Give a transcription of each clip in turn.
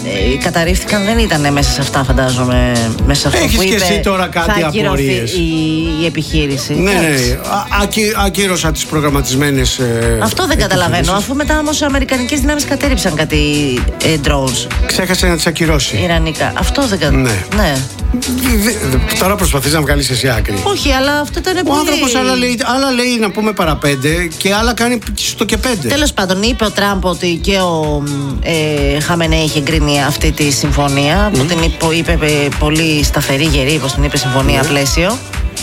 καταρρίφθηκαν δεν ήταν μέσα σε αυτά, φαντάζομαι. Μέσα σε αυτό έχεις που είπε, και εσύ τώρα κάτι απορίες. Η επιχείρηση. Ναι, ακύρωσα τις προγραμματισμένες. Αυτό δεν καταλαβαίνω. Αφού μετά όμως οι αμερικανικές δυνάμεις κατέριψαν κάτι drones. Ξέχασε να τις ακυρώσει. Ιρανικά. Αυτό δεν καταλαβαίνω. Ναι. Τώρα προσπαθείς να βγάλεις εσύ άκρη. Όχι, αλλά αυτό ήταν πολύ. Ο άνθρωπος άλλα λέει να πούμε παραπέντε και άλλα κάνει στο και πέντε. Τέλος πάντων, είπε ο Τραμπ ότι και ο Χαμενέη είχε εγκρίνει αυτή τη συμφωνία που την είπε πολύ σταθερή, γερή, όπως την είπε, συμφωνία πλαίσιο.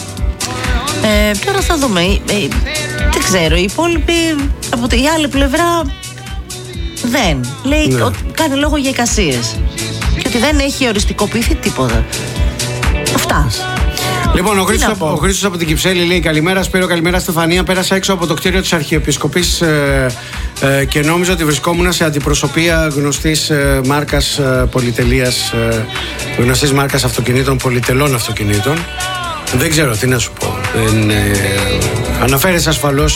Τώρα θα δούμε. Δεν ξέρω, οι υπόλοιποι από η άλλη πλευρά δεν. Λέει ότι κάνει λόγο για εικασίες και ότι δεν έχει οριστικοποιηθεί τίποτα. Αυτά. Λοιπόν, ο Χρήστος από την Κυψέλη λέει: καλημέρα Σπύρο, καλημέρα Στεφανία. Πέρασα έξω από το κτίριο της Αρχιεπισκοπής και νόμιζα ότι βρισκόμουν σε αντιπροσωπεία γνωστής μάρκας πολυτελείας, γνωστής μάρκας αυτοκινήτων, πολυτελών αυτοκινήτων. Δεν ξέρω τι να σου πω. Αναφέρεσαι ασφαλώς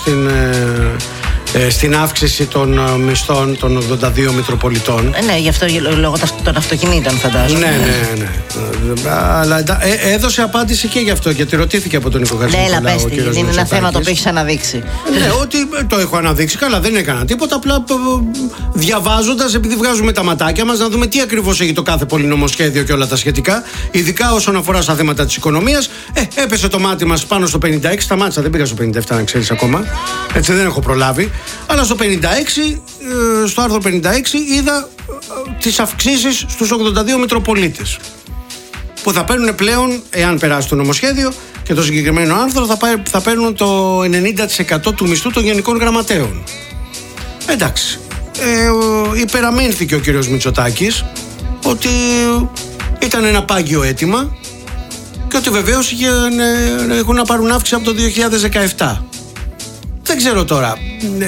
στην αύξηση των μισθών των 82 Μητροπολιτών. Ναι, γι' αυτό λόγω των αυτοκινήτων, φαντάζομαι. Ναι. Αλλά έδωσε απάντηση και γι' αυτό, γιατί ρωτήθηκε από τον Νίκο Χατζηνικολάου. Ναι, πες τι, είναι ένα θέμα το οποίο έχεις αναδείξει. Ναι, ότι το έχω αναδείξει. Καλά, δεν έκανα τίποτα. Απλά διαβάζοντας, επειδή βγάζουμε τα ματάκια μας, να δούμε τι ακριβώς έχει το κάθε πολυνομοσχέδιο και όλα τα σχετικά. Ειδικά όσον αφορά στα θέματα της οικονομίας. Έπεσε το μάτι μας πάνω στο 56. Σταμάτησα, δεν πήγα στο 57, να ξέρεις ακόμα. Έτσι δεν έχω προλάβει. Αλλά στο 56, στο άρθρο 56, είδα τις αυξήσεις στους 82 Μητροπολίτες. Που θα παίρνουν πλέον, εάν περάσει το νομοσχέδιο και το συγκεκριμένο άρθρο, θα παίρνουν το 90% του μισθού των γενικών γραμματέων. Εντάξει. Υπεραμείνθηκε ο κύριος Μητσοτάκης ότι ήταν ένα πάγιο αίτημα και ότι βεβαίως έχουν να πάρουν αύξηση από το 2017. Δεν ξέρω τώρα.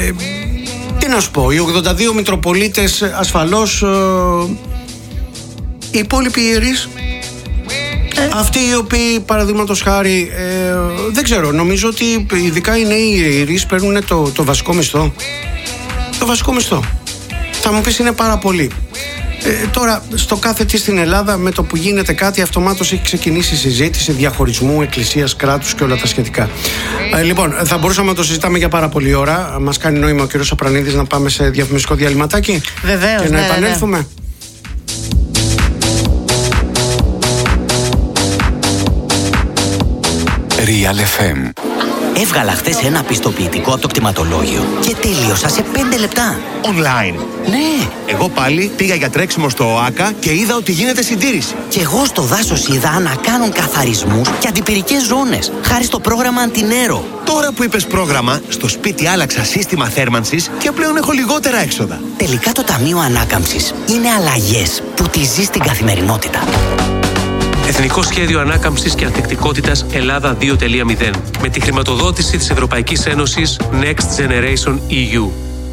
Τι να σου πω, οι 82 Μητροπολίτες ασφαλώς, οι υπόλοιποι ιερείς, αυτοί οι οποίοι παραδείγματος χάρη, δεν ξέρω, νομίζω ότι ειδικά οι νέοι ιερείς παίρνουν το βασικό μισθό. Το βασικό μισθό. Θα μου πεις είναι πάρα πολύ. Τώρα, στο κάθε τι στην Ελλάδα, με το που γίνεται κάτι, αυτομάτως έχει ξεκινήσει η συζήτηση διαχωρισμού εκκλησίας, κράτους και όλα τα σχετικά. Λοιπόν, θα μπορούσαμε να το συζητάμε για πάρα πολλή ώρα. Μας κάνει νόημα ο κύριος Σαπρανίδης να πάμε σε διαφημιστικό διαλυματάκι. Βεβαίως. Και να επανέλθουμε. Real FM. Έβγαλα χθες ένα πιστοποιητικό από το κτηματολόγιο και τέλειωσα σε 5 λεπτά. Online. Ναι. Εγώ πάλι πήγα για τρέξιμο στο ΟΑΚΑ και είδα ότι γίνεται συντήρηση. Και εγώ στο δάσος είδα να κάνουν καθαρισμούς και αντιπυρικές ζώνες, χάρη στο πρόγραμμα Αντινέρο. Τώρα που είπες πρόγραμμα, στο σπίτι άλλαξα σύστημα θέρμανσης και πλέον έχω λιγότερα έξοδα. Τελικά το Ταμείο Ανάκαμψης είναι αλλαγές που τη ζεις στην καθημερινότητα. Εθνικό Σχέδιο Ανάκαμψης και Ανθεκτικότητας Ελλάδα 2.0 με τη χρηματοδότηση της Ευρωπαϊκής Ένωσης Next Generation EU.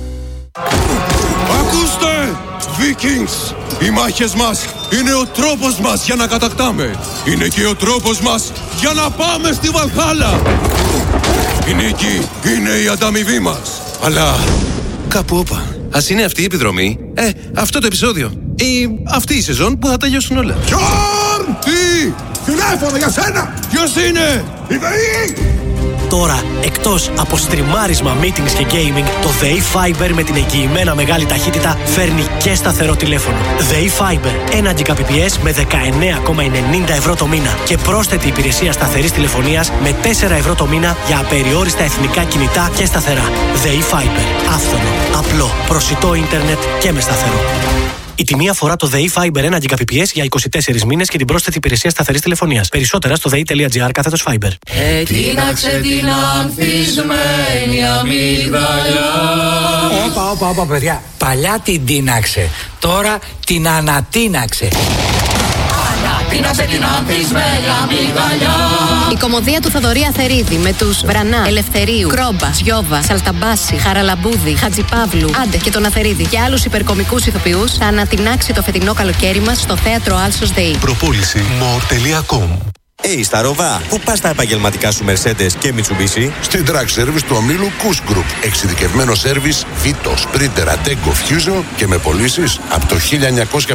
Ακούστε! Vikings! Οι μάχες μας είναι ο τρόπος μας για να κατακτάμε. Είναι και ο τρόπος μας για να πάμε στη Βαλχάλα. Η νίκη είναι η ανταμοιβή μας. Αλλά κάπου όπα. Ας είναι αυτή η επιδρομή, αυτό το επεισόδιο ή αυτή η σεζόν που θα τελειώσουν όλα. Τζορν! Τι! Τηλέφωνο για σένα! Ποιος είναι? Η ΔΕΗ! Τώρα, εκτός από στριμάρισμα, meetings και gaming, το ΔΕΗ Fiber με την εγγυημένα μεγάλη ταχύτητα φέρνει και σταθερό τηλέφωνο. ΔΕΗ Fiber, 1 Gbps με 19,90 ευρώ το μήνα και πρόσθετη υπηρεσία σταθερής τηλεφωνίας με 4 ευρώ το μήνα για απεριόριστα εθνικά κινητά και σταθερά. ΔΕΗ Fiber, άφθονο, απλό, προσιτό ίντερνετ και με σταθερό. Η τιμή αφορά το ΔΕΗ Fiber 1 Gbps για 24 μήνες και την πρόσθετη υπηρεσία σταθερής τηλεφωνίας. Περισσότερα στο dei.gr/Fiber. Τίναξε την ανθισμένη αμυγδαλιά. Όπα, παιδιά. Παλιά την τίναξε. Τώρα την ανατίναξε. Ανατίναξε την ανθισμένη αμυγδαλιά. Η κωμωδία του Θοδωρή Αθερίδη με τους Βρανά, Ελευθερίου, Κρόμπα, Σιώβα, Σαλταμπάση, Χαραλαμπούδη, Χατζιπαύλου, Άντε και τον Αθερίδη και άλλους υπερκομικούς ηθοποιούς θα ανατινάξει το φετινό καλοκαίρι μας στο θέατρο Άλσος ΔΕΗ. Προπόληση more.com. Στα Ρόβα, πού πας τα επαγγελματικά σου Mercedes και Mitsubishi? Στην Track Service του ομίλου Kuss Group. Εξειδικευμένο σέρβις Vito, Sprinter, Adecco, Fusion και με πωλήσεις από το 1900.